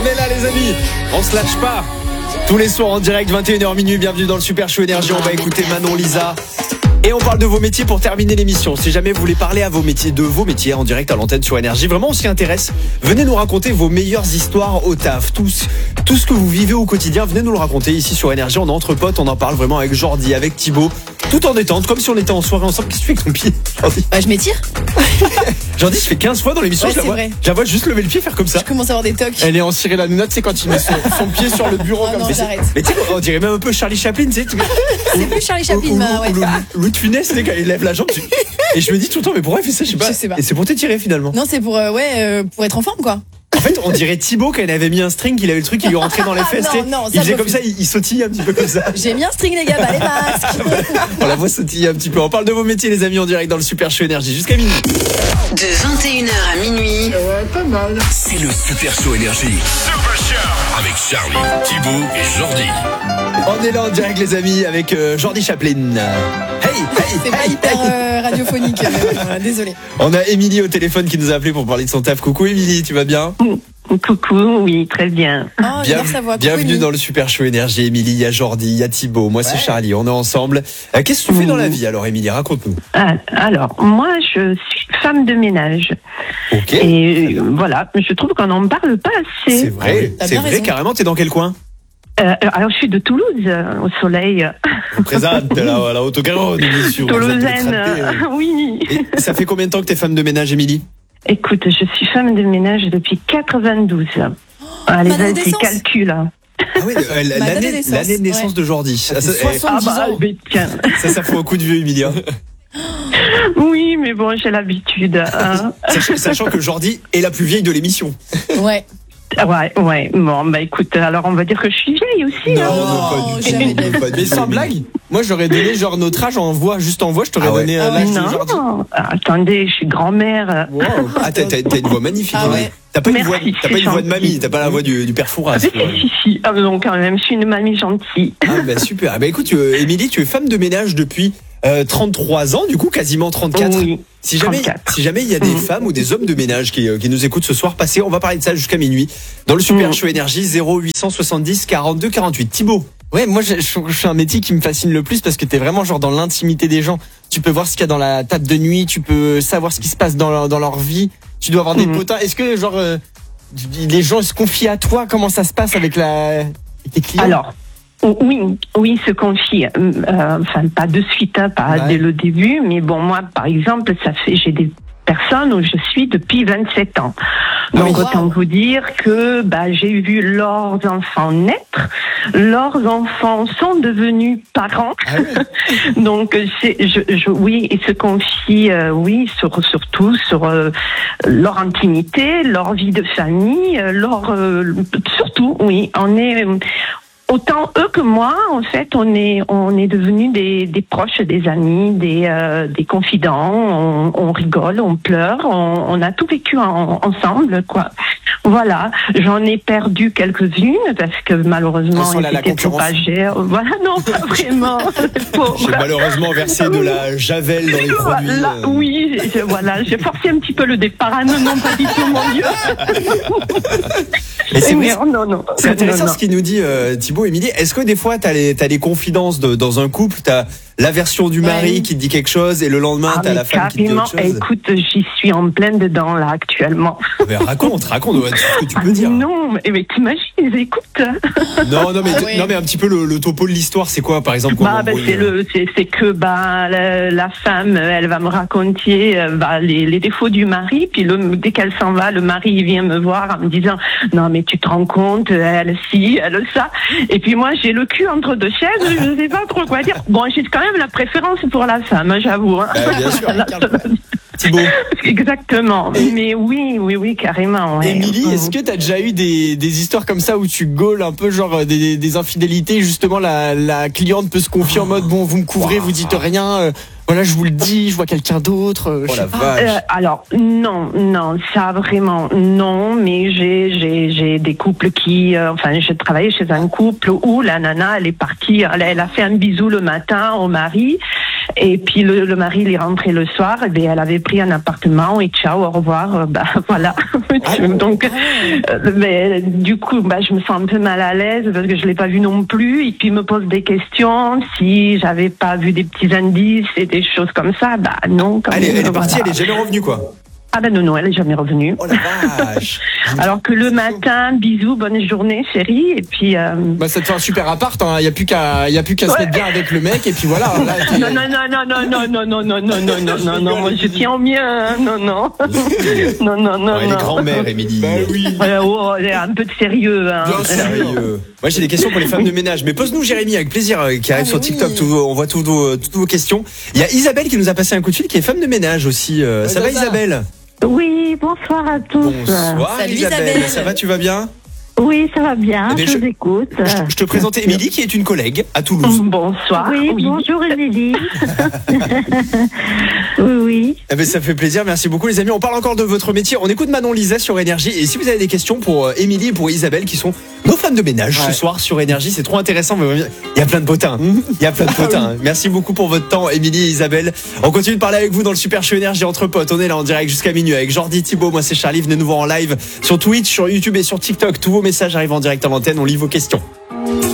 On est là les amis, on se lâche pas. Tous les soirs en direct, 21h minuit, bienvenue dans le Super Show Énergie. On va écouter Manon Lisa. Et on parle de vos métiers pour terminer l'émission. Si jamais vous voulez parler de vos métiers en direct à l'antenne sur Énergie, vraiment on s'y intéresse. Venez nous raconter vos meilleures histoires au taf. Tout ce que vous vivez au quotidien, venez nous le raconter ici sur Énergie. On est entre potes, on en parle vraiment avec Jordi, avec Thibaut. Tout en détente, comme si on était en soirée ensemble. Qu'est-ce que tu fais avec ton pied, Jordi? Je m'étire. Jordi, je fais 15 fois dans l'émission, Ouais, je la vois juste lever le pied, faire comme ça. Je commence à avoir des tocs. Elle est en Cyril Hanouna, tu sais, quand il met son pied sur le bureau comme ça. J'arrête. Mais tu sais, on dirait même un peu Charlie Chaplin, tu sais. C'est plus Charlie Chaplin, ouais. Louis de Funès, tu sais, quand il lève la jambe. Et je me dis tout le temps, mais pourquoi il fait ça? Je sais pas. Et c'est pour t'étirer finalement. Non, c'est pour être en forme, quoi. En fait, on dirait Thibaut quand il avait mis un string, il avait le truc qui lui rentrait dans les fesses. Non, il faisait comme ça, il sautillait un petit peu comme ça. J'ai mis un string, les gars, bah les masques. On la voit sautiller un petit peu. On parle de vos métiers, les amis, en direct dans le Super Show Énergie jusqu'à minuit. De 21h à minuit. Pas mal. C'est le Super Show Énergie. Super Show avec Charlie, Thibaut et Jordi. On est là en direct, les amis, avec Jordi Chaplin. C'est pas hyper radiophonique, désolé. On a Émilie au téléphone qui nous a appelé pour parler de son taf. Coucou Émilie, tu vas bien? Coucou, oui, très bien. Oh, sa voix. Bienvenue dans le Super Show Énergie, Émilie. Il y a Jordi, il y a Thibaut, moi c'est Charlie, on est ensemble. Qu'est-ce que tu fais dans la vie alors, Émilie? Raconte-nous. Alors, moi je suis femme de ménage. Ok. Et voilà, je trouve qu'on n'en parle pas assez. C'est vrai, T'as bien raison. Carrément. T'es dans quel coin? Alors je suis de Toulouse, au soleil. Présente, la Haute-Garonne, bien sûr. Toulousaine, oui. Et ça fait combien de temps que t'es femme de ménage, Émilie? Écoute, je suis femme de ménage depuis 92. Allez, vas-y, calcule. Ah oui, l'année de naissance de Jordi. Ça fait un coup de vieux, Émilie. Oui, mais bon, j'ai l'habitude. Hein. Sachant que Jordi est la plus vieille de l'émission. Ouais. Ouais. Bon, bah écoute, alors on va dire que je suis vieille aussi. Non, jamais. Mais sans blague, moi j'aurais donné genre notre âge en voix, je t'aurais donné l'âge de Jordi. Non, attendez, je suis grand-mère. Wow. Ah, t'as une voix magnifique. Ah ouais. T'as pas une Merci, voix de mamie, t'as pas la voix du père Fouras. Si. Ah non, quand même, je suis une mamie gentille. Ah bah super. Bah écoute, Émilie, tu es femme de ménage depuis 33 ans, du coup quasiment 34. Oui. Si jamais il y a des femmes ou des hommes de ménage qui nous écoutent ce soir, passez, on va parler de ça jusqu'à minuit dans le Super Show Énergie 0870 42 48. Thibaut. Ouais, moi je suis un métier qui me fascine le plus parce que t'es vraiment genre dans l'intimité des gens. Tu peux voir ce qu'il y a dans la table de nuit, tu peux savoir ce qui se passe dans leur vie. Tu dois avoir des potins. Est-ce que genre les gens se confient à toi? Comment ça se passe avec tes clients? Alors, oui, se confie. Enfin, pas de suite, pas dès le début, mais bon, moi, par exemple, j'ai des personnes où je suis depuis 27 ans. Donc, autant vous dire que j'ai vu leurs enfants naître, leurs enfants sont devenus parents. Ah oui. Donc, ils se confient, surtout sur leur intimité, leur vie de famille, surtout, oui, on est. Autant eux que moi, en fait, on est devenus des proches, des amis, des confidents. On rigole, on pleure, on a tout vécu ensemble, quoi. Voilà, j'en ai perdu quelques-unes parce que malheureusement ils étaient trop âgés. Voilà, non, pas vraiment. J'ai malheureusement versé de la javel dans les produits. J'ai forcé un petit peu le départ. Ah, non, pas du tout, mon Dieu. Mais c'est intéressant ce qu'il nous dit Thibaut, Émilie. Est-ce que des fois t'as les confidences dans un couple, t'as la version du mari qui te dit quelque chose et le lendemain t'as la femme qui te dit autre chose? Écoute, j'y suis en pleine dedans là actuellement. Mais raconte ce que tu peux dire. Non, mais t'imagines, écoute. Non, mais un petit peu le topo de l'histoire, c'est quoi par exemple? C'est que la femme, elle va me raconter les défauts du mari, puis dès qu'elle s'en va, le mari il vient me voir en me disant non mais tu te rends compte, elle ci, elle ça, et puis moi j'ai le cul entre deux chaises, je sais pas trop quoi dire. Bon, j'ai quand même la préférence pour la femme, j'avoue. Hein. Bien sûr. Thibaut. Exactement. Mais oui, carrément. Ouais. Émilie, est-ce que t'as déjà eu des histoires comme ça où tu gaules un peu genre des infidélités? Justement, la cliente peut se confier en mode bon, vous me couvrez, vous dites rien. Voilà, je vous le dis, je vois quelqu'un d'autre. Oh la vache. Alors non, ça vraiment non. Mais j'ai des couples qui, je travaillais chez un couple où la nana, elle est partie, elle a fait un bisou le matin au mari. Et puis le mari, il est rentré le soir, et bien elle avait pris un appartement et ciao, au revoir, voilà. Donc, mais du coup, je me sens un peu mal à l'aise parce que je l'ai pas vu non plus. Et puis il me pose des questions si j'avais pas vu des petits indices et des choses comme ça. Non. Elle est partie, elle est jamais revenue quoi. Ah non, elle est jamais revenue. Oh la vache. Alors que le matin, bisous, bonne journée, chérie, et puis. Ça te fait un super appart, hein. Y a plus qu'à se mettre bien avec le mec, et puis voilà. Là, non, moi je tiens au mien, non. Elle est grand-mère, Émilie. Oui. Un peu de sérieux, hein. Bien sérieux. Moi j'ai des questions pour les femmes de ménage, mais pose-nous Jérémy avec plaisir, qui arrive sur TikTok, on voit toutes vos questions. Il y a Isabelle qui nous a passé un coup de fil, qui est femme de ménage aussi. Ça va Isabelle? Oui, bonsoir à tous. Bonsoir. Salut Isabelle, ça va, tu vas bien? Oui, ça va bien, Eh bien, je vous écoute. Je te présente Émilie qui est une collègue à Toulouse. Bonsoir. Oui, bonjour Émilie. Oui. Eh bien, ça fait plaisir, merci beaucoup les amis. On parle encore de votre métier. On écoute Manon Lisa sur Énergie. Et si vous avez des questions pour Émilie et pour Isabelle qui sont nos femmes de ménage ce soir sur Énergie, c'est trop intéressant. Il y a plein de potins. Merci beaucoup pour votre temps, Émilie et Isabelle. On continue de parler avec vous dans le Super Show Énergie entre potes. On est là en direct jusqu'à minuit avec Jordi, Thibaut. Moi c'est Charlie. Venez nous voir en live sur Twitch, sur YouTube et sur TikTok. Tous vos messages arrivent en direct à l'antenne. On lit vos questions.